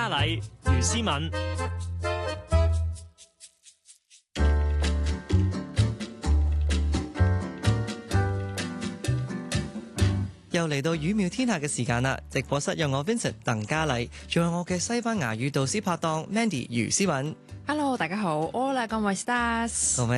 家禮，余思敏。 又嚟到語妙天下嘅時間啦！直播室有我 Vincent 鄧家禮，仲有我嘅西班牙語導師拍檔 Mandy 余思敏。 Hello， 大家好 ，Hola， 各位 stars，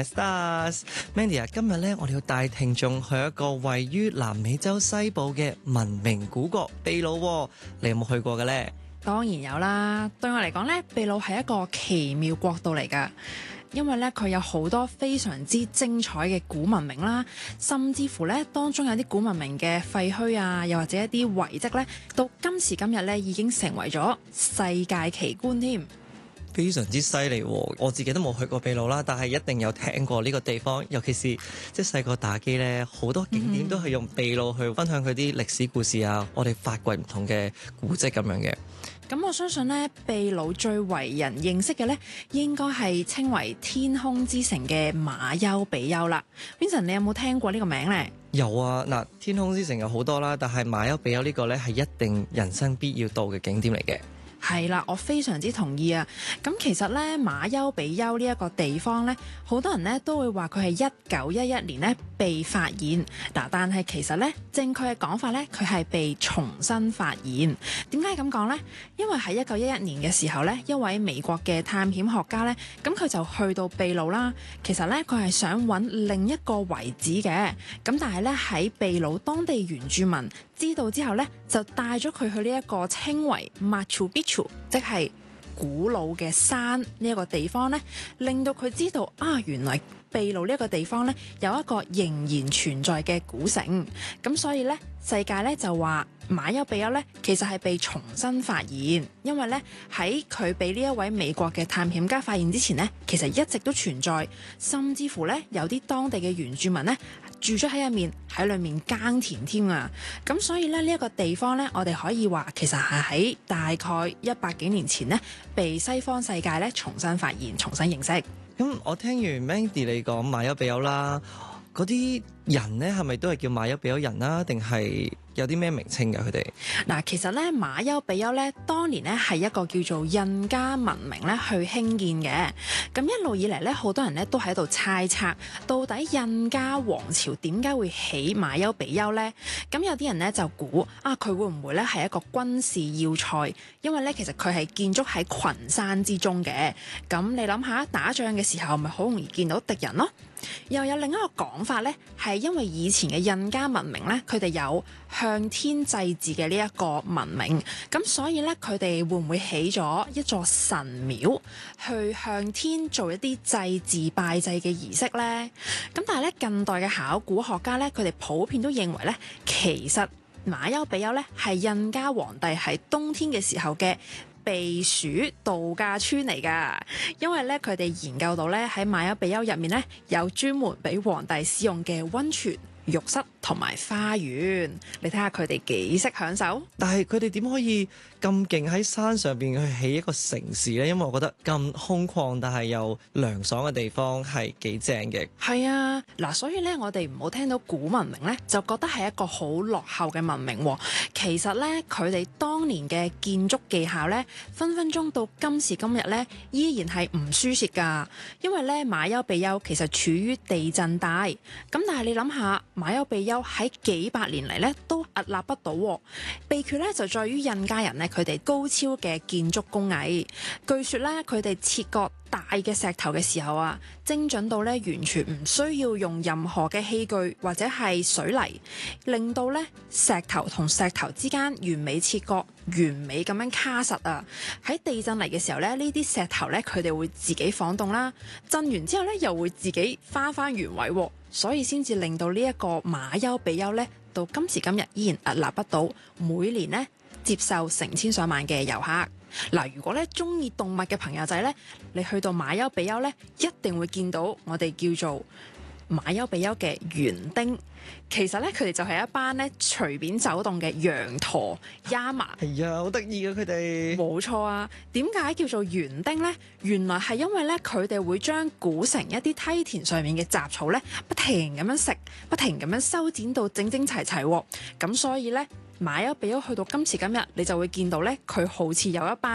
Mandy 啊，今日咧我哋要帶聽眾去一個位於南美洲西部嘅文明古國秘魯，你有冇去過嘅呢？ 當然有啦。對我嚟講咧，秘魯係一個奇妙國度嚟㗎。因為咧佢有好多非常之精彩嘅古文明啦，甚至乎咧當中有啲古文明嘅廢墟啊，又或者一啲遺跡咧，到今時今日咧已經成為咗世界奇觀添。 非常之犀利喎！我自己都冇去過秘魯啦，但係一定有聽過呢個地方，尤其是即係細個打機咧，好多景點都係用秘魯去分享佢啲歷史故事啊，我哋發掘唔同嘅古蹟咁樣嘅。 咁我相信咧，秘魯最為人認識嘅咧，應該係稱為天空之城嘅馬丘比丘啦。Vincent， 你有冇聽過呢個名咧？ 有啊，嗱，天空之城有好多啦，但係馬丘比丘呢個咧係一定人生必要到嘅景點嚟嘅。 係啦，我非常之同意啊！咁其實咧，馬丘比丘呢一個地方咧，好多人咧都會話佢係1911年咧被發現嗱，但係其實咧正確嘅講法咧，佢係被重新發現。點解咁講呢？因為喺1911年嘅時候咧，一位美國嘅探險學家咧，咁佢就去到秘魯啦。其實咧，佢係想揾另一個遺址嘅，咁但係咧喺秘魯當地原住民知道之後咧，就帶咗佢去呢一個稱為 Machu Picchu， 即係古老嘅山呢一個地方咧，令到佢知道啊，原來秘魯呢一個地方咧有一個仍然存在嘅古城。咁所以咧，世界咧就話馬丘比丘咧其實係被重新發現，因為咧喺佢俾呢一位美國嘅探險家發現之前咧，其實一直都存在，甚至乎咧有啲當地嘅原住民咧住咗喺入面，喺裏面耕田添啊！咁所以咧呢一個地方咧，我哋可以話其實係喺大概100幾年前咧被西方世界咧重新發現、重新認識。 咁我聽完 Mandy 你講馬丘比丘啦，嗰啲人咧係咪都係叫馬丘比丘人啦？定係有啲咩名稱㗎佢哋？ 嗱，其實咧馬丘比丘咧，當年咧係一個叫做印加文明咧去興建嘅。咁一路以嚟咧，好多人咧都喺度猜測，到底印加王朝點解會起馬丘比丘咧？咁有啲人咧就估啊，佢會唔會咧係一個軍事要塞？因為咧其實佢係建築喺群山之中嘅。咁你諗下，打仗嘅時候咪好容易見到敵人咯？又有另一個講法咧，係因為以前嘅印加文明咧，佢哋有向天祭祀嘅呢一個文明，咁所以咧佢哋會唔會起咗一座神廟去向天做一啲祭祀拜祭嘅儀式呢？咁但係咧近代嘅考古學家咧，佢哋普遍都認為咧，其實馬丘比丘咧係印加皇帝喺冬天嘅時候嘅避暑度假村嚟㗎，因為咧佢哋研究到咧喺馬丘比丘入面咧有專門俾皇帝使用嘅溫泉、浴室同埋花園，你睇下佢哋幾識享受。 但係佢哋點可以咁勁喺山上邊去起一個城市呢？因為我覺得咁空曠但係又涼爽嘅地方係幾正嘅。 係啊，嗱，所以咧我哋唔好聽到古文明咧就覺得係一個好落後嘅文明喎。其實咧佢哋當年嘅建築技巧咧，分分鐘到今時今日咧依然係唔輸蝕㗎。因為咧馬丘比丘其實處於地震帶，咁但係你諗下馬丘比丘喺幾百年嚟咧都屹立不倒喎。秘訣咧就在於印加人咧佢哋高超嘅建築工藝。據說咧佢哋切割大嘅石頭嘅時候啊，精準到咧完全唔需要用任何嘅器具或者係水泥，令到咧石頭同石頭之間完美切割，完美咁樣卡實啊！喺地震嚟嘅時候咧，呢啲石頭咧佢哋會自己晃動啦，震完之後咧又會自己翻原位喎，所以先至令到呢一個馬丘比丘咧到今時今日依然屹立不倒，每年咧接受成千上萬嘅遊客。嗱，如果咧中意動物嘅朋友仔咧，你去到馬丘比丘咧，一定會見到我哋叫做馬丘比丘嘅園丁。其實咧，佢哋就係一班咧隨便走動嘅羊駝、llama。係啊，好得意啊佢哋。 冇錯啊，點解叫做園丁呢？原來係因為咧，佢哋會將古城一啲梯田上面嘅雜草咧，不停咁樣食，不停咁樣修剪到整整齊齊喎。咁所以咧，馬丘比丘去到今時今日，你就會見到咧，佢好似有一班